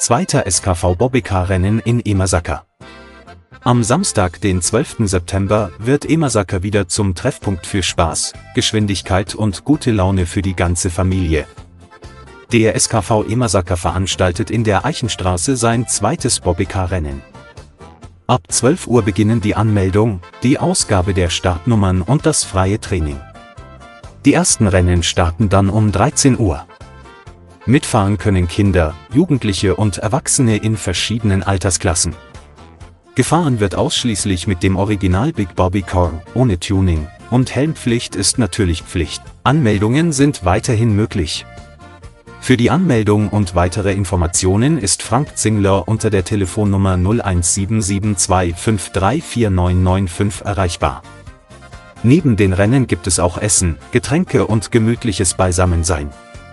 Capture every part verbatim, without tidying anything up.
Zweiter S K V-Bobbycar-Rennen in Emersaker. Am Samstag, den zwölften September, wird Emersaker wieder zum Treffpunkt für Spaß, Geschwindigkeit und gute Laune für die ganze Familie. Der S K V Emersaker veranstaltet in der Eichenstraße sein zweites Bobbycar-Rennen. Ab zwölf Uhr beginnen die Anmeldung, die Ausgabe der Startnummern und das freie Training. Die ersten Rennen starten dann um dreizehn Uhr. Mitfahren können Kinder, Jugendliche und Erwachsene in verschiedenen Altersklassen. Gefahren wird ausschließlich mit dem Original Big Bobby Car, ohne Tuning, und Helmpflicht ist natürlich Pflicht. Anmeldungen sind weiterhin möglich. Für die Anmeldung und weitere Informationen ist Frank Zingler unter der Telefonnummer null eins sieben sieben zwei fünf drei vier neun neun fünf erreichbar. Neben den Rennen gibt es auch Essen, Getränke und gemütliches Beisammensein.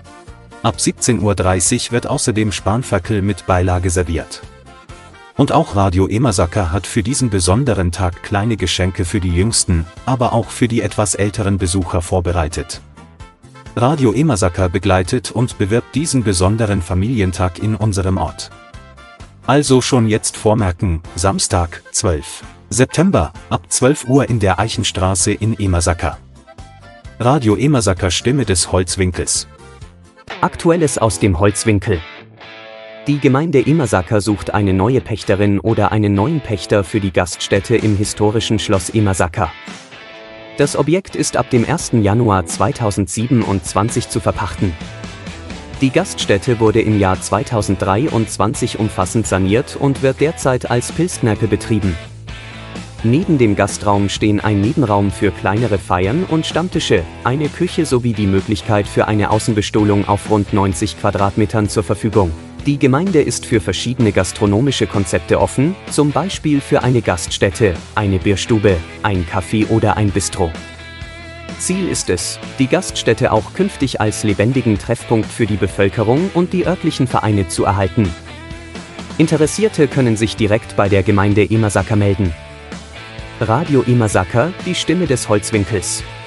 Ab siebzehn Uhr dreißig wird außerdem Spanferkel mit Beilage serviert. Und auch Radio Emersaker hat für diesen besonderen Tag kleine Geschenke für die jüngsten, aber auch für die etwas älteren Besucher vorbereitet. Radio Emersaker begleitet und bewirbt diesen besonderen Familientag in unserem Ort. Also schon jetzt vormerken, Samstag, zwölfter September, ab zwölf Uhr in der Eichenstraße in Emersaker. Radio Emersaker, Stimme des Holzwinkels. Aktuelles aus dem Holzwinkel. Die Gemeinde Emersaker sucht eine neue Pächterin oder einen neuen Pächter für die Gaststätte im historischen Schloss Emersaker. Das Objekt ist ab dem ersten Januar zweitausendsiebenundzwanzig zu verpachten. Die Gaststätte wurde im Jahr zweitausenddreiundzwanzig umfassend saniert und wird derzeit als Pilzkneipe betrieben. Neben dem Gastraum stehen ein Nebenraum für kleinere Feiern und Stammtische, eine Küche sowie die Möglichkeit für eine Außenbestuhlung auf rund neunzig Quadratmetern zur Verfügung. Die Gemeinde ist für verschiedene gastronomische Konzepte offen, zum Beispiel für eine Gaststätte, eine Bierstube, ein Café oder ein Bistro. Ziel ist es, die Gaststätte auch künftig als lebendigen Treffpunkt für die Bevölkerung und die örtlichen Vereine zu erhalten. Interessierte können sich direkt bei der Gemeinde Emersaker melden. Radio Emersaker, die Stimme des Holzwinkels.